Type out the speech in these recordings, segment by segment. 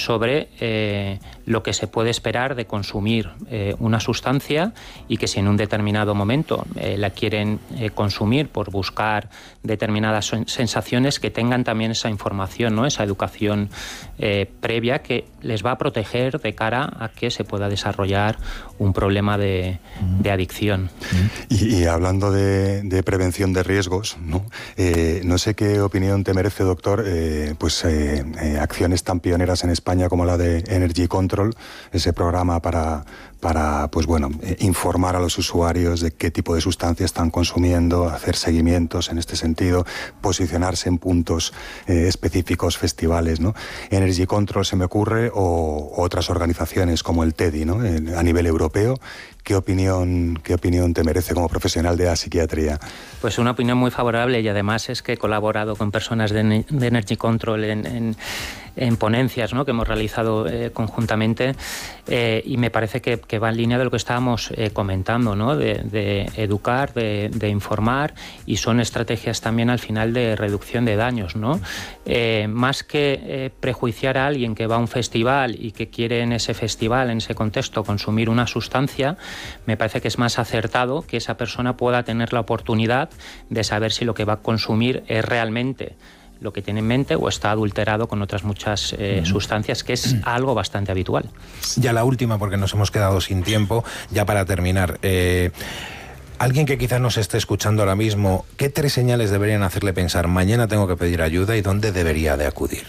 sobre lo que se puede esperar de consumir una sustancia, y que si en un determinado momento la quieren consumir por buscar determinadas sensaciones, que tengan también esa información, ¿no? Esa educación previa que les va a proteger de cara a que se pueda desarrollar un problema de adicción. Y hablando de prevención de riesgos, ¿no? No sé qué opinión te merece, doctor, acciones tan pioneras en España como la de Energy Control, ese programa para informar a los usuarios de qué tipo de sustancias están consumiendo, hacer seguimientos en este sentido, posicionarse en puntos específicos, festivales, ¿no? Energy Control se me ocurre, o otras organizaciones como el TEDI, ¿no? A nivel europeo. ¿Qué opinión te merece como profesional de la psiquiatría? Pues una opinión muy favorable, y además es que he colaborado con personas de Energy Control en ponencias, ¿no? Que hemos realizado conjuntamente, y me parece que va en línea de lo que estábamos comentando, ¿no? De educar, de informar, y son estrategias también al final de reducción de daños, ¿no? Más que prejuiciar a alguien que va a un festival y que quiere en ese festival, en ese contexto, consumir una sustancia, me parece que es más acertado que esa persona pueda tener la oportunidad de saber si lo que va a consumir es realmente lo que tiene en mente o está adulterado con otras muchas sustancias, que es algo bastante habitual. Ya la última, porque nos hemos quedado sin tiempo, ya para terminar. Alguien que quizás nos esté escuchando ahora mismo, ¿qué 3 señales deberían hacerle pensar mañana tengo que pedir ayuda y dónde debería de acudir?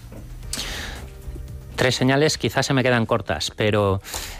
3 señales quizás se me quedan cortas, pero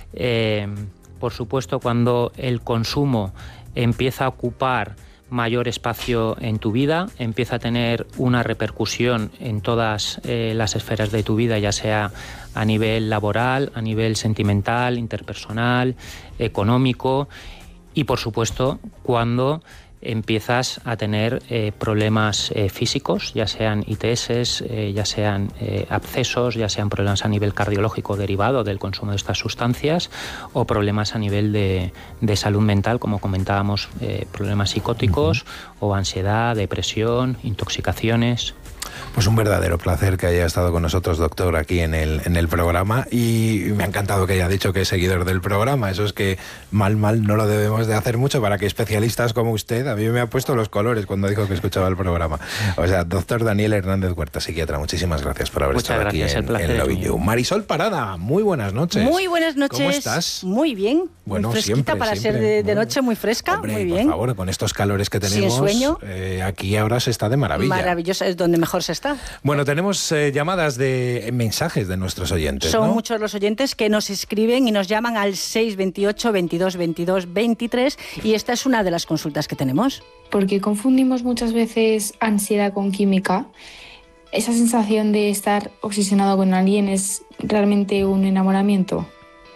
por supuesto, cuando el consumo empieza a ocupar mayor espacio en tu vida, empieza a tener una repercusión en todas las esferas de tu vida, ya sea a nivel laboral, a nivel sentimental, interpersonal, económico, y por supuesto cuando empiezas a tener problemas físicos, ya sean ITS, ya sean abscesos, ya sean problemas a nivel cardiológico derivado del consumo de estas sustancias, o problemas a nivel de salud mental, como comentábamos, problemas psicóticos o ansiedad, depresión, intoxicaciones. Pues un verdadero placer que haya estado con nosotros, doctor, aquí en el programa, y me ha encantado que haya dicho que es seguidor del programa. Eso es que mal no lo debemos de hacer mucho para que especialistas como usted, a mí me ha puesto los colores cuando dijo que escuchaba el programa. O sea, doctor Daniel Hernández Huerta, psiquiatra, muchísimas gracias por haber estado aquí en Love You. Marisol Parada, muy buenas noches. Muy buenas noches. ¿Cómo estás? Muy bien. Bueno, muy fresquita para ser de noche, muy fresca. Hombre, muy bien. Por favor, con estos calores que tenemos, sin sueño. Aquí ahora se está de maravilla. Maravilloso, es donde mejor se está. Bueno, tenemos llamadas de mensajes de nuestros oyentes, Son ¿no? muchos los oyentes que nos escriben y nos llaman al 628 22 22 23, y esta es una de las consultas que tenemos. Porque confundimos muchas veces ansiedad con química. ¿Esa sensación de estar obsesionado con alguien es realmente un enamoramiento?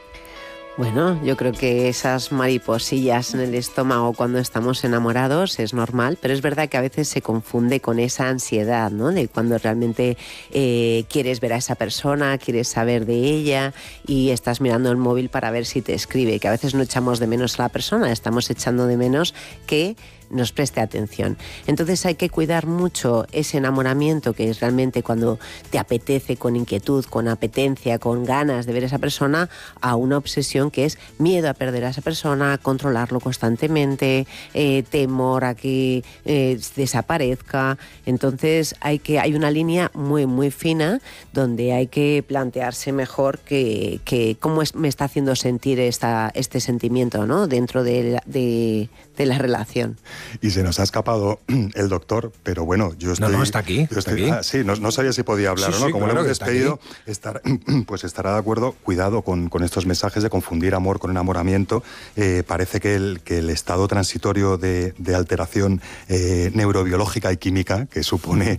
Bueno, yo creo que esas mariposillas en el estómago cuando estamos enamorados es normal, pero es verdad que a veces se confunde con esa ansiedad, ¿no? De cuando realmente quieres ver a esa persona, quieres saber de ella y estás mirando el móvil para ver si te escribe, que a veces no echamos de menos a la persona, estamos echando de menos que nos preste atención. Entonces hay que cuidar mucho ese enamoramiento, que es realmente cuando te apetece con inquietud, con apetencia, con ganas de ver a esa persona, a una obsesión que es miedo a perder a esa persona, a controlarlo constantemente, temor a que desaparezca. Entonces hay una línea muy muy fina donde hay que plantearse mejor que cómo me está haciendo sentir este sentimiento, ¿no? Dentro de la relación. Y se nos ha escapado el doctor, pero bueno, yo estoy... No, está aquí. Sí, no sabía si podía hablar o no. Como claro, lo hemos despedido, estará de acuerdo. Cuidado con estos mensajes de confundir amor con enamoramiento. Parece que el estado transitorio de alteración neurobiológica y química que supone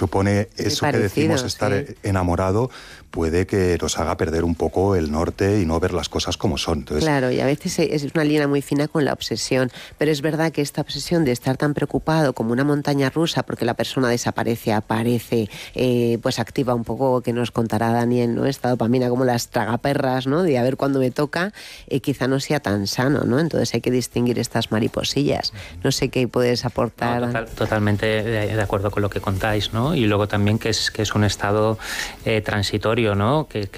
eso que decimos estar enamorado, puede que nos haga perder un poco el norte y no ver las cosas como son. Entonces, claro, y a veces es una línea muy fina con la obsesión, pero es verdad que esta obsesión de estar tan preocupado como una montaña rusa porque la persona desaparece, aparece, pues activa un poco, que nos contará Daniel, ¿no? Esta dopamina como las tragaperras, ¿no? De a ver cuándo me toca, quizá no sea tan sano, ¿no? Entonces hay que distinguir estas mariposillas. No sé qué puedes aportar. No, totalmente de acuerdo con lo que contáis, ¿no? Y luego también que es un estado transitorio, ¿no? Que